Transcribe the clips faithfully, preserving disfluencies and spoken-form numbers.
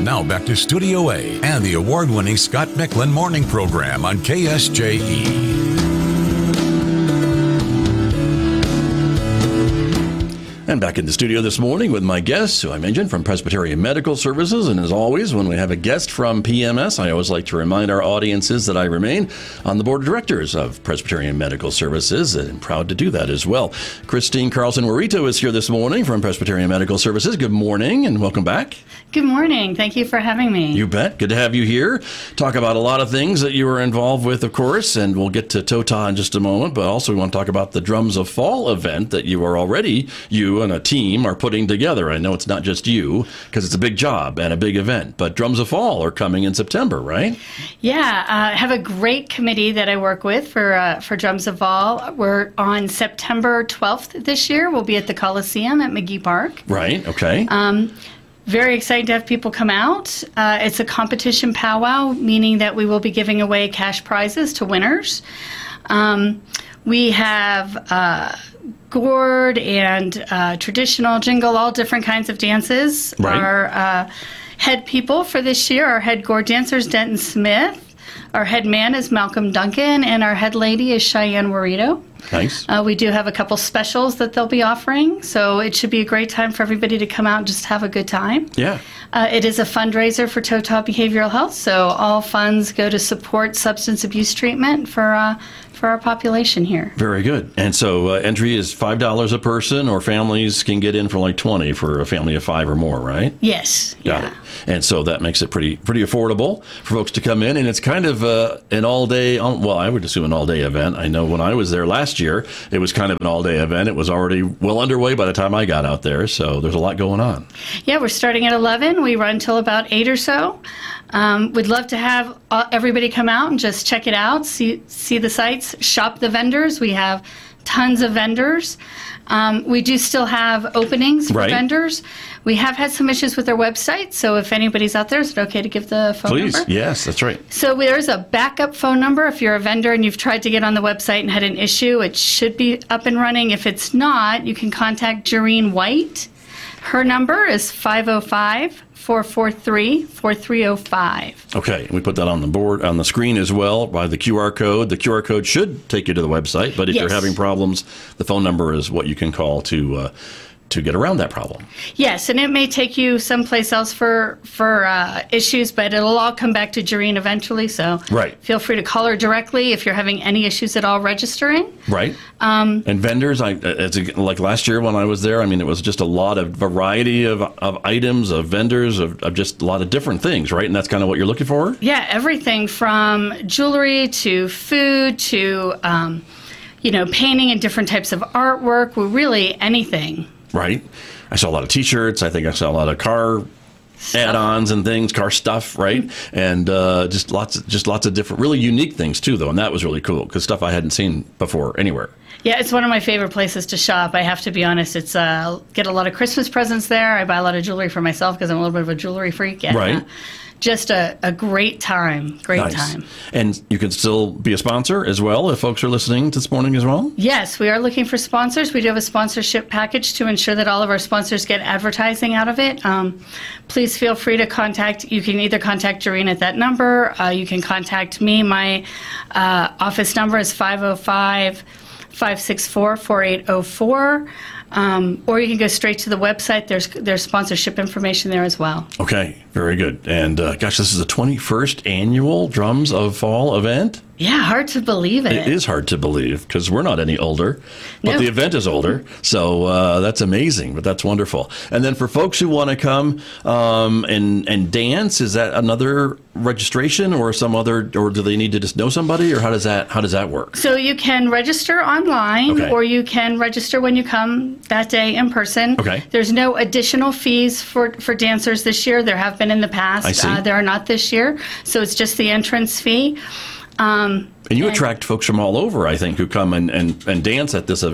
now back to Studio A and the award-winning Scott Micklin Morning Program on K S J E. And back in the studio this morning with my guest, who I mentioned, from Presbyterian Medical Services. And as always, when we have a guest from P M S, I always like to remind our audiences that I remain on the board of directors of Presbyterian Medical Services, and I'm proud to do that as well. Christine Carlson-Warito is here this morning from Presbyterian Medical Services. Good morning and welcome back. Good morning. Thank you for having me. You bet. Good to have you here. Talk about a lot of things that you were involved with, of course, and we'll get to TOTA in just a moment, but also we want to talk about the Drums of Fall event that you are already, you and a team are putting together. I know it's not just you, because it's a big job and a big event, but Drums of Fall are coming in September, right? Yeah, uh, I have a great committee that I work with for uh, for Drums of Fall. We're on September twelfth this year. We'll be at the Coliseum at McGee Park. Right, okay. Um, Very excited to have people come out. Uh, it's a competition powwow, meaning that we will be giving away cash prizes to winners. Um, we have uh, gourd and uh, traditional jingle, all different kinds of dances. Right. Our uh, head people for this year, our head gourd dancers, Denton Smith. Our head man is Malcolm Duncan, and our head lady is Cheyenne Warito. Nice. Uh, we do have a couple specials that they'll be offering, so it should be a great time for everybody to come out and just have a good time. Yeah. Uh, it is a fundraiser for TOTA Behavioral Health, so all funds go to support substance abuse treatment for uh, for our population here. Very good. And so uh, entry is five dollars a person, or families can get in for like twenty for a family of five or more, right? Yes. Got yeah. it. And so that makes it pretty pretty affordable for folks to come in. And it's kind of uh, an all-day, well, I would assume an all-day event. I know when I was there last year, it was kind of an all-day event. It was already well underway by the time I got out there. So there's a lot going on. Yeah, we're starting at eleven. We run till about eight or so. Um, we'd love to have uh, everybody come out and just check it out, see see the sites, shop the vendors. We have tons of vendors. Um, we do still have openings for right. vendors. We have had some issues with our website, so if anybody's out there, is it okay to give the phone Please. number? Please, yes, that's right. So there's a backup phone number. If you're a vendor and you've tried to get on the website and had an issue, it should be up and running. If it's not, you can contact Jareen White. Her number is five oh five, four four three, four three oh five. Okay, we put that on the board, on the screen as well, by the Q R code. The Q R code should take you to the website, but if Yes. you're having problems, the phone number is what you can call to uh, to get around that problem. Yes, and it may take you someplace else for for uh, issues, but it'll all come back to Jareen eventually. So Right. feel free to call her directly if you're having any issues at all registering. Right. Um, and vendors, I it's a, like last year when I was there, I mean, it was just a lot of variety of, of items, of vendors, of, of just a lot of different things, right? And that's kind of what you're looking for? Yeah, everything from jewelry to food to, um, you know, painting and different types of artwork. Well, really anything. Right. I saw a lot of T-shirts. I think I saw a lot of car add-ons and things, car stuff, right? And uh, just lots, of, just lots of different, really unique things too, though. And that was really cool because stuff I hadn't seen before anywhere. Yeah, it's one of my favorite places to shop. I have to be honest. It's uh, get a lot of Christmas presents there. I buy a lot of jewelry for myself because I'm a little bit of a jewelry freak. And, right. Uh, just a, a great time. Great nice. time. And you can still be a sponsor as well if folks are listening this morning as well? Yes, we are looking for sponsors. We do have a sponsorship package to ensure that all of our sponsors get advertising out of it. Um, please feel free to contact, you can either contact Jareen at that number, uh, you can contact me. My uh, office number is five oh five, five six four, four eight oh four. Um, or you can go straight to the website. There's there's sponsorship information there as well. Okay, very good. And uh, gosh, this is the twenty-first annual Drums of Fall event? Yeah, hard to believe it. It is hard to believe because we're not any older, but No. the event is older. So uh, that's amazing, but that's wonderful. And then for folks who want to come um, and and dance, is that another registration or some other, or do they need to just know somebody, or how does that how does that work? So you can register online, Okay. or you can register when you come that day in person. Okay. There's no additional fees for, for dancers this year. There have been in the past. I see. Uh, there are not this year. So it's just the entrance fee. Um, And you and- attract folks from all over, I think, who come and, and, and dance at this event.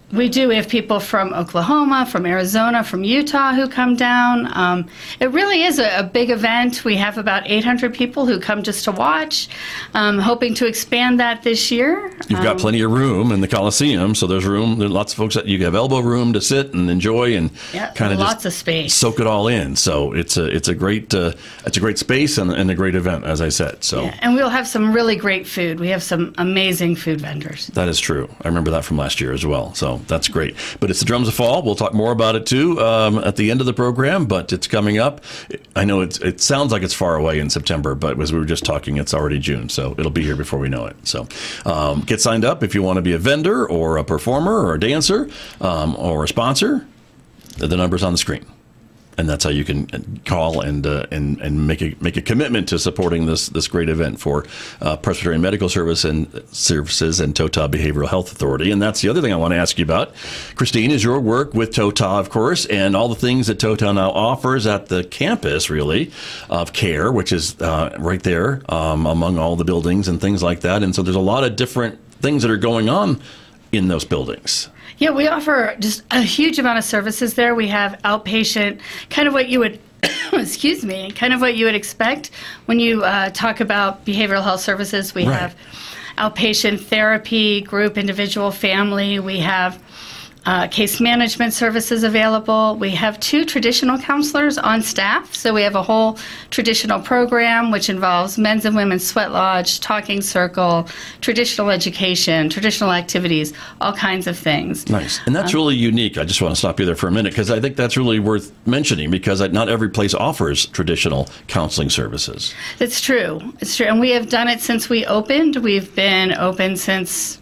We do. We have people from Oklahoma, from Arizona, from Utah who come down. Um, it really is a, a big event. We have about eight hundred people who come just to watch, um, hoping to expand that this year. You've got Um, plenty of room in the Coliseum, so there's room. There's lots of folks that you have elbow room to sit and enjoy and Yeah, kind of lots just of space. soak it all in. So it's a it's a great uh, it's a great space and, and a great event, as I said. So Yeah, and we'll have some really great food. We have some amazing food vendors. that is true. I remember that from last year as well. So that's great. But it's the Drums of Fall. We'll talk more about it too um, at the end of the program. But it's coming up. I know it's, it sounds like it's far away in September, but as we were just talking, it's already June. So it'll be here before we know it. So um, get signed up if you want to be a vendor or a performer or a dancer um, or a sponsor. The number's on the screen. And that's how you can call and uh, and and make a make a commitment to supporting this this great event for uh, Presbyterian Medical Service and Services and Totowa Behavioral Health Authority. And that's the other thing I want to ask you about, Christine, is your work with Totowa, of course, and all the things that Totowa now offers at the campus, really, of care, which is uh, right there um, among all the buildings and things like that. And so there's a lot of different things that are going on in those buildings. Yeah, we offer just a huge amount of services there. We have outpatient, kind of what you would, excuse me, kind of what you would expect when you uh, talk about behavioral health services. We Right. have outpatient therapy, group, individual, family. We have uh, case management services available. We have two traditional counselors on staff. So we have a whole traditional program which involves men's and women's sweat lodge, talking circle, traditional education, traditional activities, all kinds of things. Nice. And that's really unique. I just want to stop you there for a minute because I think that's really worth mentioning because not every place offers traditional counseling services. It's true. It's true. And we have done it since we opened. We've been open since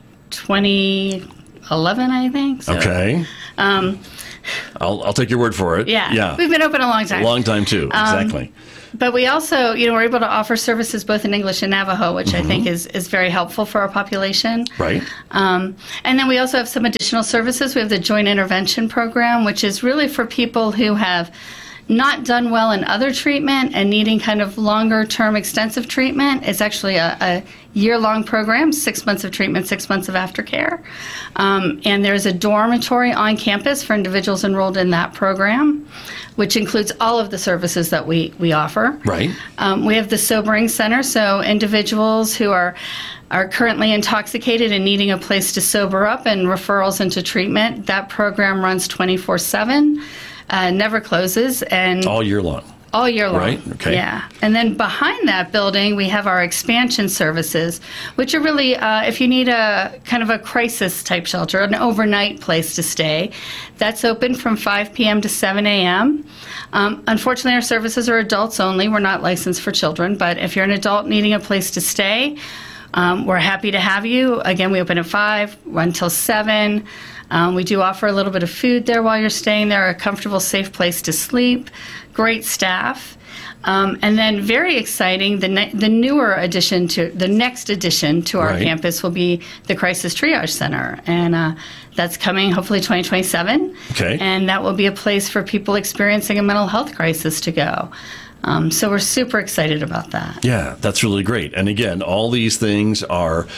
twenty eleven, I think. So, Okay. Um, I'll, I'll take your word for it. yeah. Yeah. We've been open a long time. A long time, too. Exactly. But we also, you know, we're able to offer services both in English and Navajo, which Mm-hmm. I think is, is very helpful for our population. Right. Um, and then we also have some additional services. We have the Joint Intervention Program, which is really for people who have not done well in other treatment and needing kind of longer term extensive treatment. It's actually a, a year-long program, six months of treatment, six months of aftercare. Um, and there's a dormitory on campus for individuals enrolled in that program, which includes all of the services that we, we offer. Right. Um, we have the Sobering Center, so individuals who are are currently intoxicated and needing a place to sober up and referrals into treatment. That program runs twenty-four seven. Uh, never closes, and All year long. all year long. Right, okay. Yeah. And then behind that building, we have our expansion services, which are really, uh, if you need a kind of a crisis type shelter, an overnight place to stay, that's open from five p.m. to seven a.m. Um, unfortunately, our services are adults only. We're not licensed for children, but if you're an adult needing a place to stay, um, we're happy to have you. Again, we open at five, run till seven. Um, we do offer a little bit of food there while you're staying there, a comfortable, safe place to sleep, great staff. Um, and then very exciting, the ne- the newer addition to, the next addition to our Right. campus will be the Crisis Triage Center. And uh, that's coming hopefully twenty twenty-seven. Okay. And that will be a place for people experiencing a mental health crisis to go. Um, so we're super excited about that. Yeah, that's really great. And again, all these things are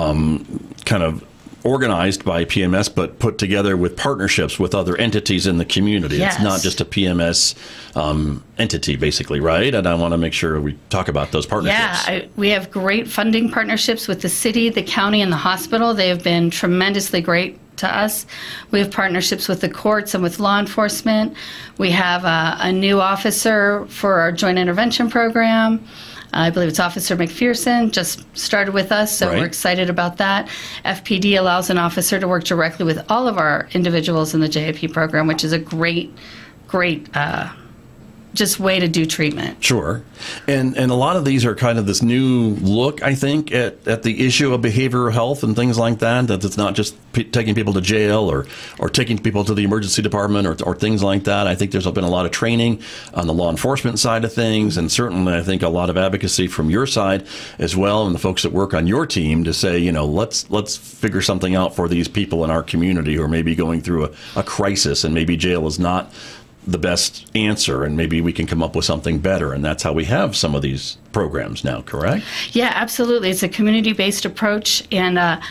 um, kind of organized by P M S, but put together with partnerships with other entities in the community. Yes. It's not just a P M S um, entity, basically, right? And I want to make sure we talk about those partnerships. Yeah, I, we have great funding partnerships with the city, the county, and the hospital. They have been tremendously great to us. We have partnerships with the courts and with law enforcement. We have a, a new officer for our joint intervention program. I believe it's Officer McPherson, just started with us, so Right. we're excited about that. F P D allows an officer to work directly with all of our individuals in the J I P program, which is a great, great uh, just way to do treatment. Sure. And and a lot of these are kind of this new look, I think, at, at the issue of behavioral health and things like that, that it's not just p- taking people to jail or, or taking people to the emergency department or, or things like that. I think there's been a lot of training on the law enforcement side of things, and certainly I think a lot of advocacy from your side as well, and the folks that work on your team to say, you know, let's let's figure something out for these people in our community who are maybe going through a, a crisis, and maybe jail is not the best answer, and maybe we can come up with something better. And that's how we have some of these programs now, correct? Yeah, absolutely. It's a community-based approach, and uh,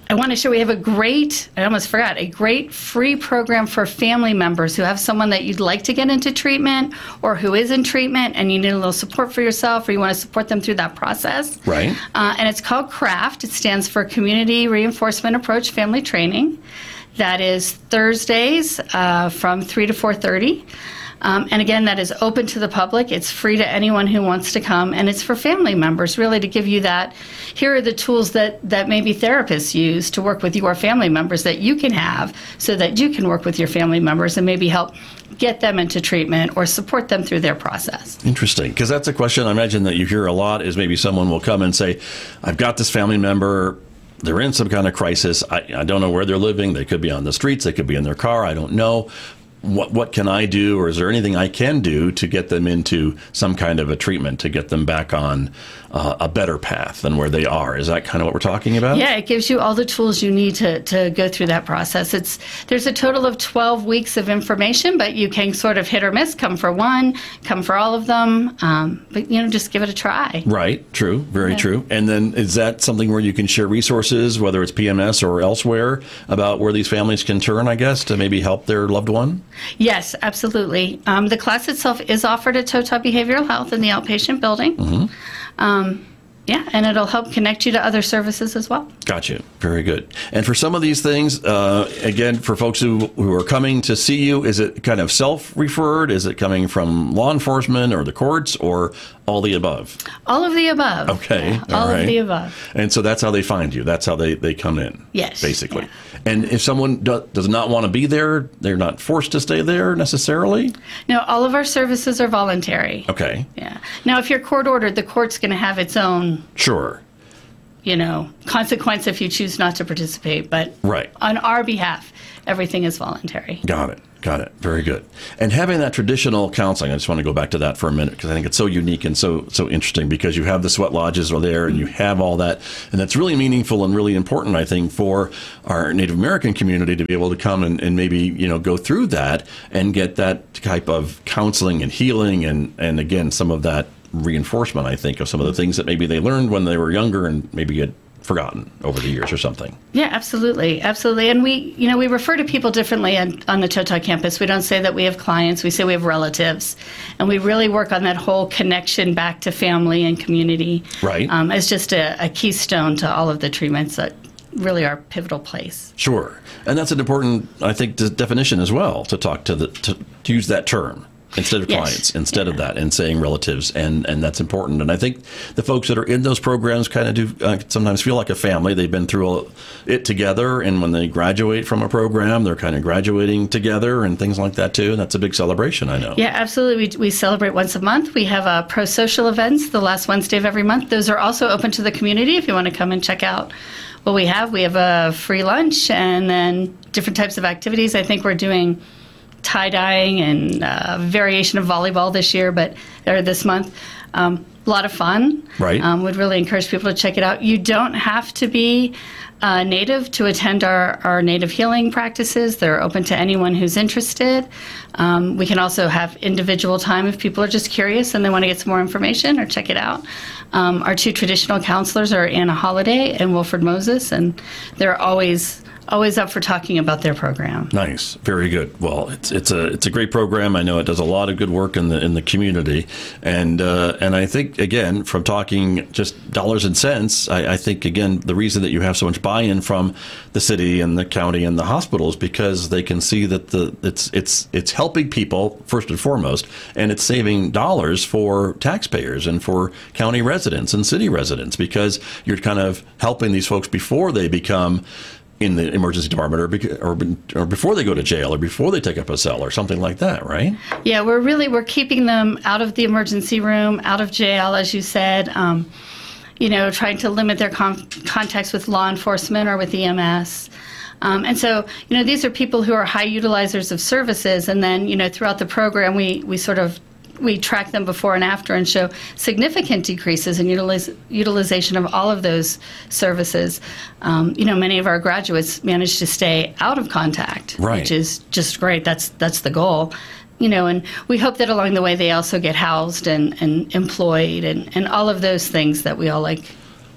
I want to share we have a great, I almost forgot, a great free program for family members who have someone that you'd like to get into treatment or who is in treatment and you need a little support for yourself or you want to support them through that process. Right. Uh, and it's called CRAFT. It stands for Community Reinforcement Approach Family Training. That is Thursdays uh, from three to four thirty. Um, and again, that is open to the public. It's free to anyone who wants to come, and it's for family members, really, to give you that. Here are the tools that, that maybe therapists use to work with your family members that you can have so that you can work with your family members and maybe help get them into treatment or support them through their process. Interesting, because that's a question I imagine that you hear a lot is maybe someone will come and say, I've got this family member, they're in some kind of crisis, I, I don't know where they're living, they could be on the streets, they could be in their car, I don't know. What what can I do, or is there anything I can do to get them into some kind of a treatment, to get them back on uh, a better path than where they are? Is that kind of what we're talking about? Yeah, it gives you all the tools you need to, to go through that process. It's there's a total of twelve weeks of information, but you can sort of hit or miss, come for one, come for all of them, um, but, you know, just give it a try. Right, true, very Yeah. true. And then is that something where you can share resources, whether it's P M S or elsewhere, about where these families can turn, I guess, to maybe help their loved one? Yes, absolutely. Um, the class itself is offered at Total Behavioral Health in the outpatient building. Mm-hmm. Um, yeah, and it'll help connect you to other services as well. Got you. Very good. And for some of these things, uh, again, for folks who, who are coming to see you, is it kind of self-referred? Is it coming from law enforcement or the courts or all the above? All of the above. Okay. Yeah, all all right. of the above. And so that's how they find you. That's how they, they come in. Yes, Basically. yeah. And if someone do, does not want to be there, they're not forced to stay there necessarily? No, all of our services are voluntary. Okay. Yeah. Now, if you're court ordered, the court's going to have its own, Sure. you know, consequence if you choose not to participate. But Right. on our behalf, everything is voluntary. Got it. Got it. Very good. And having that traditional counseling, I just want to go back to that for a minute because I think it's so unique and so so interesting because you have the sweat lodges are there and you have all that. And that's really meaningful and really important, I think, for our Native American community to be able to come and, and maybe, you know, go through that and get that type of counseling and healing and, and again, some of that reinforcement, I think, of some of the things that maybe they learned when they were younger and maybe had forgotten over the years or something. Yeah, absolutely. Absolutely. And we, you know, we refer to people differently on, on the Total campus. We don't say that we have clients. We say we have relatives. And we really work on that whole connection back to family and community. Right. Um, as just a, a keystone to all of the treatments that really are pivotal place. Sure. And that's an important, I think, de- definition as well, to talk to the, to, to use that term. Instead of Yes. clients, instead Yeah. of that, and saying relatives, and, and that's important. And I think the folks that are in those programs kind of do uh, sometimes feel like a family. They've been through it together, and when they graduate from a program, they're kind of graduating together and things like that too. And that's a big celebration, I know. Yeah, absolutely. We, we celebrate once a month. We have uh, pro-social events the last Wednesday of every month. Those are also open to the community if you want to come and check out what we have. We have a free lunch and then different types of activities. I think we're doing tie-dyeing and uh, variation of volleyball this year, but or this month. Um, a lot of fun. Right. Um, would really encourage people to check it out. You don't have to be uh, native to attend our, our native healing practices. They're open to anyone who's interested. Um, we can also have individual time if people are just curious and they want to get some more information or check it out. Um, our two traditional counselors are Anna Holliday and Wilfred Moses, and they're always always up for talking about their program. Nice, very good. Well, it's it's a it's a great program. I know it does a lot of good work in the in the community, and uh, and I think again from talking just dollars and cents, I, I think again the reason that you have so much buy-in from the city and the county and the hospitals because they can see that the it's it's it's helping people first and foremost, and it's saving dollars for taxpayers and for county residents and city residents because you're kind of helping these folks before they become in the emergency department or, beca- or or before they go to jail or before they take up a cell or something like that, right? Yeah, we're really, we're keeping them out of the emergency room, out of jail, as you said, um, you know, trying to limit their con- contacts with law enforcement or with E M S. Um, and so, you know, these are people who are high utilizers of services. And then, you know, throughout the program, we, we sort of we track them before and after and show significant decreases in utiliz- utilization of all of those services. Um, you know, many of our graduates manage to stay out of contact, right. which is just great. That's that's the goal. You know, and we hope that along the way they also get housed and, and employed and, and all of those things that we all like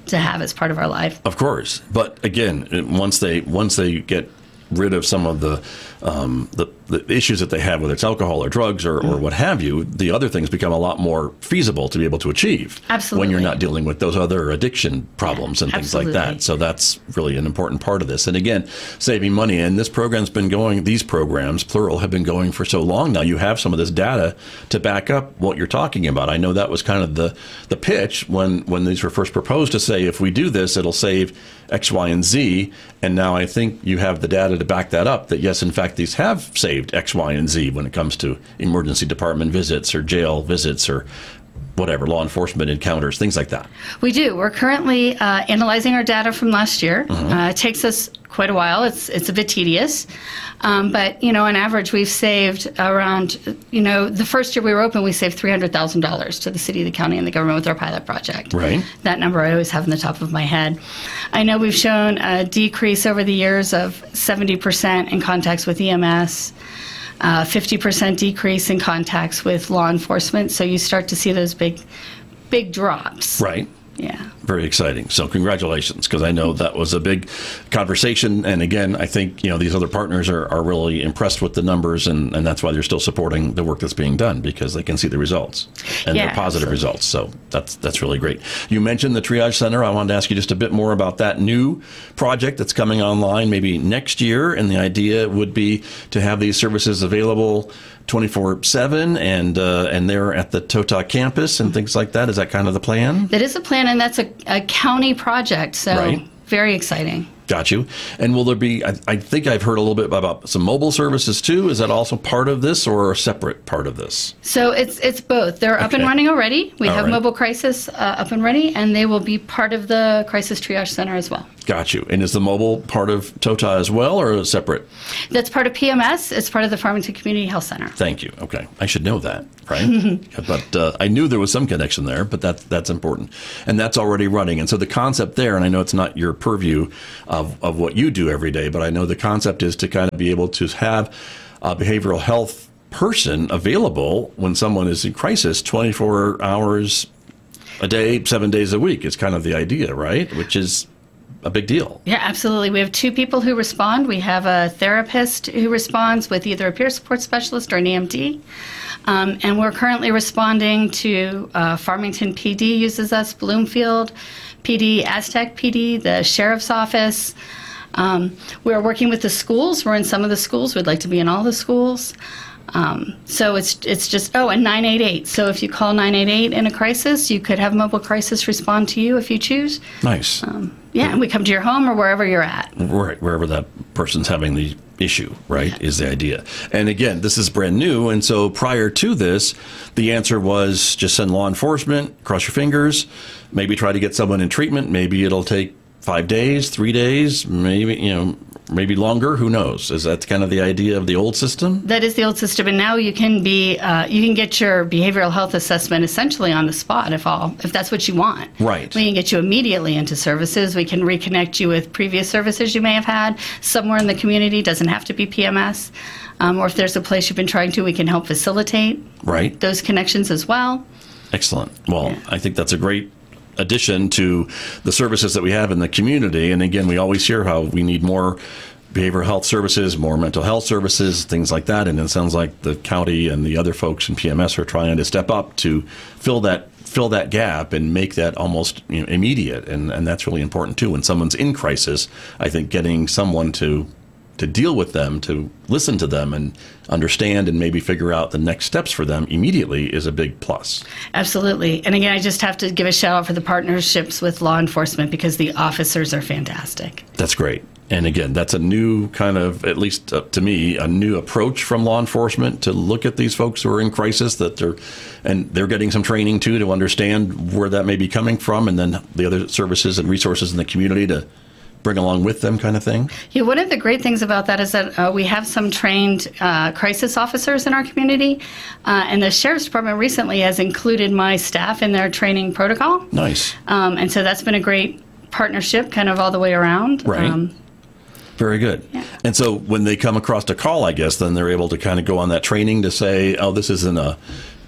to have as part of our life. Of course. But again, it- once they once they get rid of some of the, um, the the issues that they have, whether it's alcohol or drugs or, or what have you, the other things become a lot more feasible to be able to achieve. Absolutely. When you're not dealing with those other addiction problems and things like Absolutely. that. So that's really an important part of this. And again, saving money. And this program's been going, these programs, plural, have been going for so long now. You have some of this data to back up what you're talking about. I know that was kind of the, the pitch when, when these were first proposed, to say, if we do this, it'll save X, Y, and Z. And now I think you have the data to back that up, that yes, in fact, these have saved X, Y, and Z when it comes to emergency department visits or jail visits or whatever, law enforcement encounters, things like that. We do. We're currently uh, analyzing our data from last year. Mm-hmm. Uh, it takes us quite a while. It's it's a bit tedious, um, but you know, on average, we've saved around. You know, the first year we were open, we saved three hundred thousand dollars to the city, the county, and the government with our pilot project. Right. That number I always have in the top of my head. I know we've shown a decrease over the years of seventy percent in contacts with E M S. Uh, fifty percent decrease in contacts with law enforcement. So you start to see those big, big drops. Right. Yeah. Very exciting. So congratulations, because I know that was a big conversation. And again, I think, you know, these other partners are, are really impressed with the numbers, and, and that's why they're still supporting the work that's being done, because they can see the results, and Yeah, they're positive absolutely. results. So that's that's really great. You mentioned the Triage Center. I wanted to ask you just a bit more about that new project that's coming online maybe next year. And the idea would be to have these services available twenty-four seven, and uh, and they're at the Tota campus and things like that. Is that kind of the plan? That is a plan, and that's a, a county project, so Right. very exciting. Got you. And will there be, I, I think I've heard a little bit about some mobile services too. Is that also part of this, or a separate part of this? So it's it's both. They're up and Okay. running already. We All have right. mobile crisis uh, up and ready, and they will be part of the crisis triage center as well. Got you. And is the mobile part of Tota as well, or separate? That's part of P M S. It's part of the Farmington Community Health Center. Thank you. Okay. I should know that, right? But uh, I knew there was some connection there, but that, that's important. And that's already running. And so the concept there, and I know it's not your purview of, of what you do every day, but I know the concept is to kind of be able to have a behavioral health person available when someone is in crisis twenty-four hours a day, seven days a week is kind of the idea, right? Which is a big deal. Yeah, absolutely. We have two people who respond. We have a therapist who responds with either a peer support specialist or an E M T. Um, and we're currently responding to uh, Farmington P D uses us, Bloomfield P D, Aztec P D, the sheriff's office. Um, we're working with the schools. We're in some of the schools. We'd like to be in all the schools. Um, so it's it's just, oh, and nine eight eight. So if you call nine eight eight in a crisis, you could have mobile crisis respond to you if you choose. Nice. Um, yeah, and we come to your home or wherever you're at. Right, wherever that person's having the issue, right, is the idea. And again, this is brand new, and so prior to this, the answer was just send law enforcement, cross your fingers, maybe try to get someone in treatment. Maybe it'll take five days, three days, maybe, you know, maybe longer. Who knows? Is that kind of the idea of the old system? That is the old system, and now you can be uh, you can get your behavioral health assessment essentially on the spot if all if that's what you want. Right. We can get you immediately into services. We can reconnect you with previous services you may have had somewhere in the community. Doesn't have to be P M S, um, or if there's a place you've been trying to, we can help facilitate Right. those connections as well. Excellent. Well, I think that's a great addition to the services that we have in the community. And again, we always hear how we need more behavioral health services, more mental health services, things like that. And it sounds like the county and the other folks in P M S are trying to step up to fill that fill that gap and make that almost, you know, immediate. And and that's really important too. When someone's in crisis, I think getting someone to to deal with them, to listen to them and understand and maybe figure out the next steps for them immediately is a big plus. Absolutely. And again, I just have to give a shout out for the partnerships with law enforcement because the officers are fantastic. That's great. And again, that's a new kind of, at least uh, to me, a new approach from law enforcement to look at these folks who are in crisis, that they're, and they're getting some training too to understand where that may be coming from, and then the other services and resources in the community to bring along with them, kind of thing. Yeah, one of the great things about that is that uh, we have some trained uh, crisis officers in our community, uh, and the Sheriff's Department recently has included my staff in their training protocol. Nice. Um, and so that's been a great partnership kind of all the way around. Right. Um, Very good. Yeah. And so when they come across a call, I guess, then they're able to kind of go on that training to say, oh, this isn't a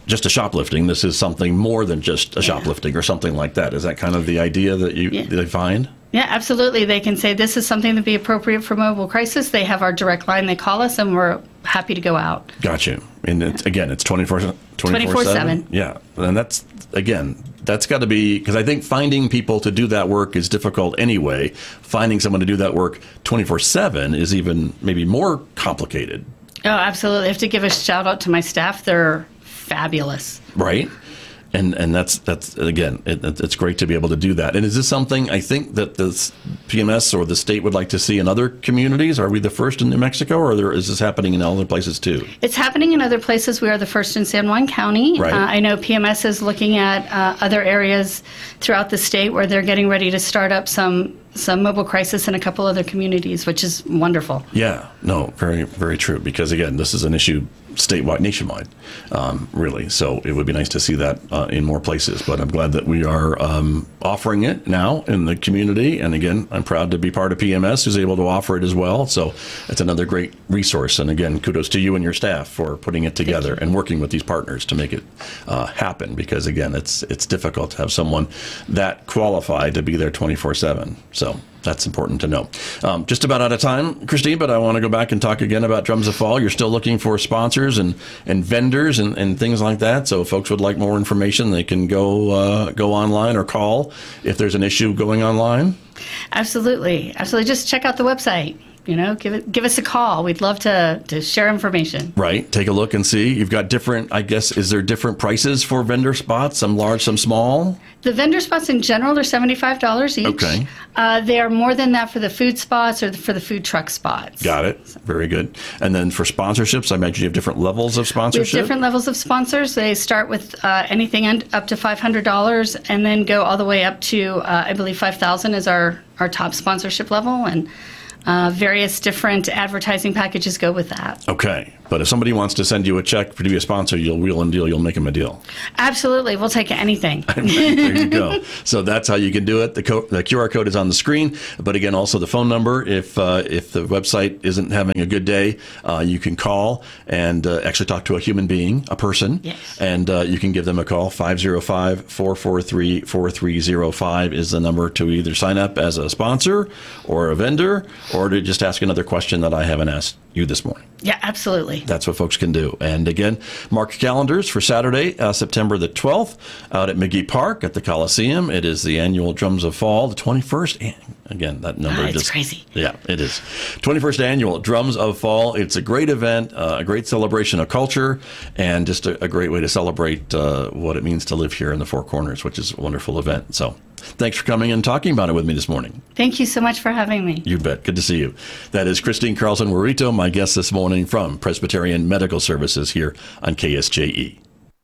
just a shoplifting. This is something more than just a Yeah. shoplifting or something like that. Is that kind of the idea that you Yeah. they find? Yeah, absolutely. They can say this is something that be appropriate for mobile crisis. They have our direct line. They call us, and we're happy to go out. Got you. And it's, again, it's twenty-four seven? twenty-four seven. Yeah. And that's, again, that's got to be, because I think finding people to do that work is difficult anyway. Finding someone to do that work twenty-four seven is even maybe more complicated. Oh, absolutely. I have to give a shout out to my staff. They're fabulous. Right. And and that's, that's again, it, it's great to be able to do that. And is this something I think that the P M S or the state would like to see in other communities? Are we the first in New Mexico, or there, is this happening in other places too? It's happening in other places. We are the first in San Juan County. Right. Uh, I know P M S is looking at uh, other areas throughout the state where they're getting ready to start up some some mobile crisis in a couple other communities, which is wonderful. Yeah, no, very, very true. Because again, this is an issue statewide, nationwide, um, really. So it would be nice to see that uh, in more places. But I'm glad that we are um, offering it now in the community. And again, I'm proud to be part of P M S who's able to offer it as well. So it's another great resource. And again, kudos to you and your staff for putting it together and working with these partners to make it uh, happen. Because again, it's it's difficult to have someone that qualified to be there twenty-four seven. So that's important to know. Um, just about out of time, Christine, but I want to go back and talk again about Drums of Fall. You're still looking for sponsors and, and vendors and, and things like that. So if folks would like more information, they can go uh, go online or call if there's an issue going online. Absolutely. Absolutely. Just check out the website. You know, give it, give us a call. We'd love to, to share information. Right. Take a look and see. You've got different, I guess, is there different prices for vendor spots? Some large, some small? The vendor spots in general are seventy-five dollars each. Okay. Uh, they are more than that for the food spots or for the food truck spots. Got it. Very good. And then for sponsorships, I imagine you have different levels of We have sponsorship? different levels of sponsors. They start with uh, anything un- up to five hundred dollars and then go all the way up to, uh, I believe, five thousand dollars is our, our top sponsorship level. And uh, various different advertising packages go with that. Okay. But if somebody wants to send you a check to be a sponsor, you'll wheel and deal. You'll make them a deal. Absolutely. We'll take anything. There you go. So that's how you can do it. The, co- the Q R code is on the screen. But again, also the phone number. If uh, if the website isn't having a good day, uh, you can call and uh, actually talk to a human being, a person. Yes. And uh, you can give them a call. five oh five, four four three, four three oh five is the number to either sign up as a sponsor or a vendor or to just ask another question that I haven't asked you this morning. Yeah, absolutely. That's what folks can do. And again, mark your calendars for Saturday, uh, September the twelfth, out at McGee Park at the Coliseum. It is the annual Drums of Fall, the twenty-first. And again, that number Ah, it's just crazy. Yeah, it is. twenty-first annual Drums of Fall. It's a great event, uh, a great celebration of culture, and just a, a great way to celebrate uh, what it means to live here in the Four Corners, which is a wonderful event. So thanks for coming and talking about it with me this morning. Thank you so much for having me. You bet. Good to see you. That is Christine Carlson Warito, my guest this morning from Presbyterian Medical Services here on K S J E.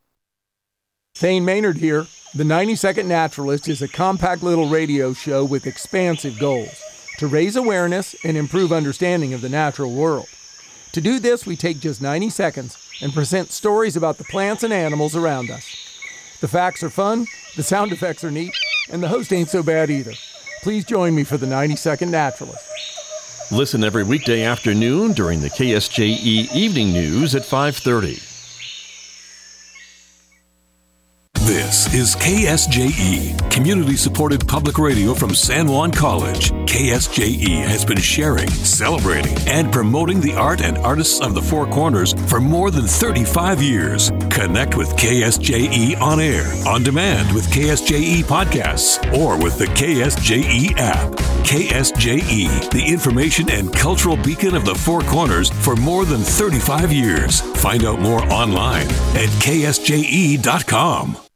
Thane Maynard here. The ninety second Naturalist is a compact little radio show with expansive goals to raise awareness and improve understanding of the natural world. To do this, we take just ninety seconds and present stories about the plants and animals around us. The facts are fun, the sound effects are neat, and the host ain't so bad either. Please join me for the ninety second Naturalist. Listen every weekday afternoon during the K S J E Evening News at five thirty. This is K S J E, community-supported public radio from San Juan College. K S J E has been sharing, celebrating, and promoting the art and artists of the Four Corners for more than thirty-five years. Connect with K S J E on air, on demand with K S J E podcasts, or with the K S J E app. K S J E, the information and cultural beacon of the Four Corners for more than thirty-five years. Find out more online at K S J E dot com.